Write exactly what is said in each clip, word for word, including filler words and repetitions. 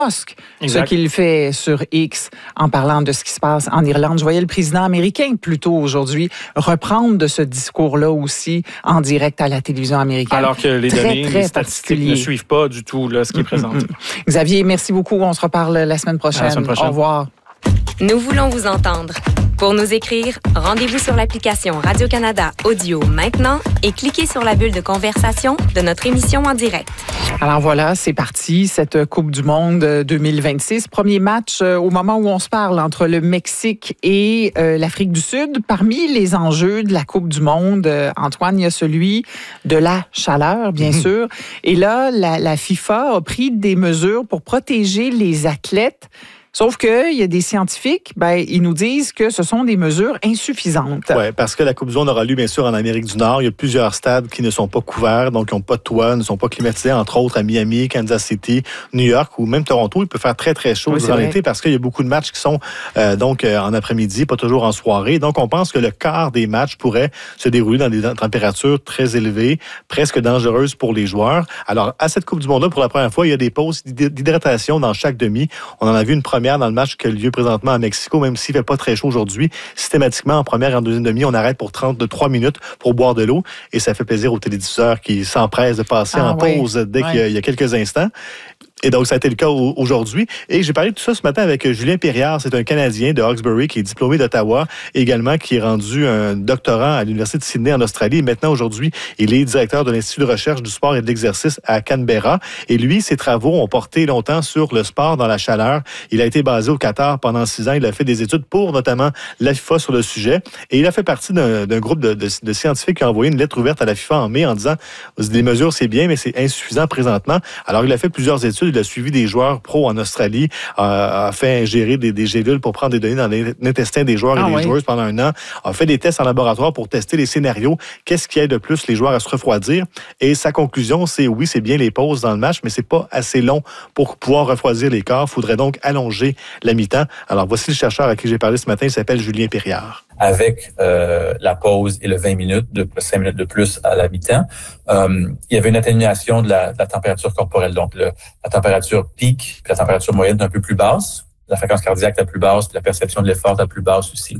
Musk, ce qu'il fait sur X en parlant de ce qui se passe en Irlande. Je voyais le président américain plutôt aujourd'hui reprendre de ce discours-là aussi en direct à la télévision américaine. Alors que les très, données, très les statistiques ne suivent pas du tout là, ce qui est présenté. Mm-hmm. Xavier, merci beaucoup. On se reparle la semaine prochaine. À la semaine prochaine. Au revoir. Nous voulons vous entendre. Pour nous écrire, rendez-vous sur l'application Radio-Canada Audio maintenant et cliquez sur la bulle de conversation de notre émission en direct. Alors voilà, c'est parti, cette Coupe du Monde deux mille vingt-six. Premier match euh, au moment où on se parle entre le Mexique et euh, l'Afrique du Sud. Parmi les enjeux de la Coupe du Monde, euh, Antoine, il y a celui de la chaleur, bien mmh. sûr. Et là, la, la FIFA a pris des mesures pour protéger les athlètes. Sauf qu'il y a des scientifiques, ben, ils nous disent que ce sont des mesures insuffisantes. Oui, parce que la Coupe du Monde aura lieu, bien sûr, en Amérique du Nord. Il y a plusieurs stades qui ne sont pas couverts, donc qui n'ont pas de toit, ne sont pas climatisés, entre autres à Miami, Kansas City, New York ou même Toronto. Il peut faire très, très chaud oui, durant l'été parce qu'il y a beaucoup de matchs qui sont euh, donc euh, en après-midi, pas toujours en soirée. Donc, on pense que le quart des matchs pourrait se dérouler dans des températures très élevées, presque dangereuses pour les joueurs. Alors, à cette Coupe du Monde-là, pour la première fois, il y a des pauses d'hydratation dans chaque demi. On en a vu une première dans le match qui a lieu présentement à Mexico, même s'il ne fait pas très chaud aujourd'hui. Systématiquement, en première et en deuxième demi, on arrête pour trente-trois minutes pour boire de l'eau et ça fait plaisir aux télédiffuseurs qui s'empressent de passer ah, en pause oui. dès ouais. qu'il y a, il y a quelques instants. Et donc, ça a été le cas aujourd'hui. Et j'ai parlé de tout ça ce matin avec Julien Périard. C'est un Canadien de Hawkesbury qui est diplômé d'Ottawa, également qui est rendu un doctorant à l'Université de Sydney en Australie. Et maintenant, aujourd'hui, il est directeur de l'Institut de recherche du sport et de l'exercice à Canberra. Et lui, ses travaux ont porté longtemps sur le sport dans la chaleur. Il a été basé au Qatar pendant six ans. Il a fait des études pour notamment la FIFA sur le sujet. Et il a fait partie d'un, d'un groupe de, de, de scientifiques qui a envoyé une lettre ouverte à la FIFA en mai en disant « Des mesures, c'est bien, mais c'est insuffisant présentement. » Alors, il a fait plusieurs études. Il a suivi des joueurs pros en Australie, euh, a fait ingérer des, des gélules pour prendre des données dans l'intestin des joueurs ah, et des oui. joueuses pendant un an, a fait des tests en laboratoire pour tester les scénarios, qu'est-ce qui aide le plus les joueurs à se refroidir. Et sa conclusion, c'est oui, c'est bien les pauses dans le match, mais c'est pas assez long pour pouvoir refroidir les corps. Il faudrait donc allonger la mi-temps. Alors, voici le chercheur à qui j'ai parlé ce matin, il s'appelle Julien Périard. Avec euh, la pause et le vingt minutes, de cinq minutes de plus à la mi-temps, euh, il y avait une atténuation de la, de la température corporelle. Donc, le, la température pique, puis la température moyenne est un peu plus basse, la fréquence cardiaque est la plus basse, puis la perception de l'effort est la plus basse aussi.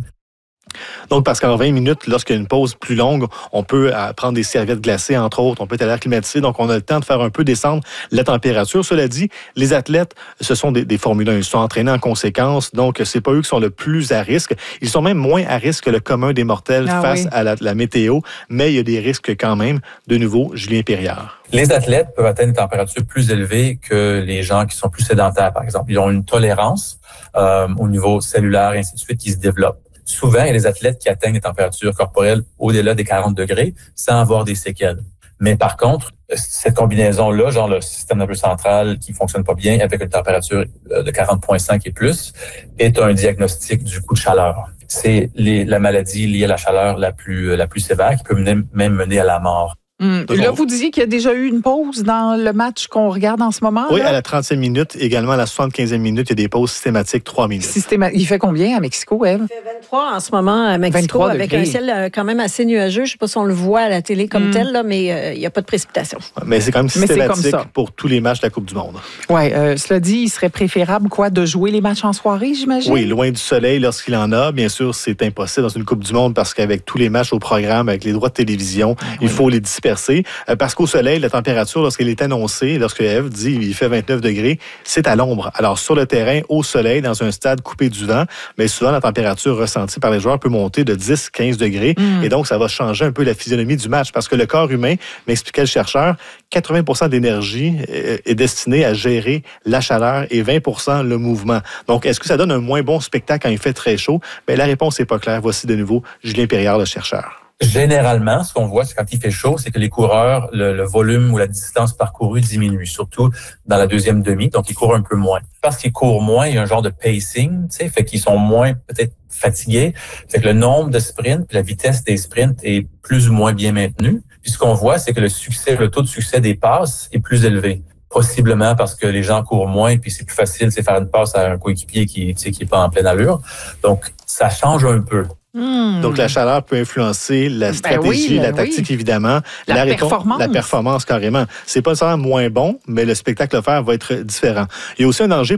Donc, parce qu'en vingt minutes, lorsqu'il y a une pause plus longue, on peut euh, prendre des serviettes glacées, entre autres, on peut être à l'air climatisé, donc on a le temps de faire un peu descendre la température. Cela dit, les athlètes, ce sont des, des Formule un, ils sont entraînés en conséquence, donc c'est pas eux qui sont le plus à risque. Ils sont même moins à risque que le commun des mortels ah, face oui. à la, la météo, mais il y a des risques quand même. De nouveau, Julien Périard. Les athlètes peuvent atteindre une température plus élevée que les gens qui sont plus sédentaires, par exemple. Ils ont une tolérance euh, au niveau cellulaire et ainsi de suite qui se développe. Souvent, il y a des athlètes qui atteignent des températures corporelles au-delà des quarante degrés sans avoir des séquelles. Mais par contre, cette combinaison-là, genre le système nerveux central qui fonctionne pas bien avec une température de quarante virgule cinq et plus, est un diagnostic du coup de chaleur. C'est les, la maladie liée à la chaleur la plus, la plus sévère qui peut mener, même mener à la mort. Hum. Là, vous disiez qu'il y a déjà eu une pause dans le match qu'on regarde en ce moment? Oui, là? À la trentième minute, également à la soixante-quinzième minute, il y a des pauses systématiques, trois minutes. Systéma- il fait combien à Mexico, Ève? Il fait vingt-trois en ce moment à Mexico, avec un ciel quand même assez nuageux. Je ne sais pas si on le voit à la télé comme hum. tel, là, mais euh, il n'y a pas de précipitation. Mais c'est quand même systématique pour tous les matchs de la Coupe du Monde. Oui, euh, cela dit, il serait préférable quoi, de jouer les matchs en soirée, j'imagine? Oui, loin du soleil lorsqu'il en a. Bien sûr, c'est impossible dans une Coupe du Monde parce qu'avec tous les matchs au programme, avec les droits de télévision, oui. il faut les disperser. Euh, Parce qu'au soleil, la température, lorsqu'elle est annoncée, lorsque Ève dit il fait vingt-neuf degrés, c'est à l'ombre. Alors, sur le terrain, au soleil, dans un stade coupé du vent, mais souvent, la température ressentie par les joueurs peut monter de dix à quinze degrés. Mm. Et donc, ça va changer un peu la physionomie du match. Parce que le corps humain, m'expliquait le chercheur, quatre-vingts pour cent d'énergie est destinée à gérer la chaleur et vingt pour cent le mouvement. Donc, est-ce que ça donne un moins bon spectacle quand il fait très chaud? Bien, la réponse n'est pas claire. Voici de nouveau Julien Périard, le chercheur. Généralement, ce qu'on voit, c'est quand il fait chaud, c'est que les coureurs, le, le volume ou la distance parcourue diminue, surtout dans la deuxième demi, donc ils courent un peu moins. Parce qu'ils courent moins, il y a un genre de pacing, tu sais, fait qu'ils sont moins peut-être fatigués, fait que le nombre de sprints, puis la vitesse des sprints est plus ou moins bien maintenue. Puis ce qu'on voit, c'est que le succès, le taux de succès des passes est plus élevé. Possiblement parce que les gens courent moins, puis c'est plus facile, c'est faire une passe à un coéquipier qui, tu sais, qui est pas en pleine allure. Donc, ça change un peu. Mmh. Donc, la chaleur peut influencer la stratégie, ben oui, la tactique, oui. évidemment. La, la Réponse, performance. la performance, carrément. C'est pas nécessairement moins bon, mais le spectacle offert va être différent. Il y a aussi un danger